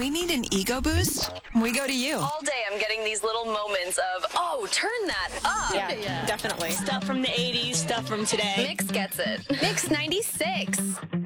we need an ego boost, we go to you. All day I'm getting these little moments of, oh, turn that up. Yeah, definitely. Stuff from the 80s, stuff from today. Mix gets it. Mix 96.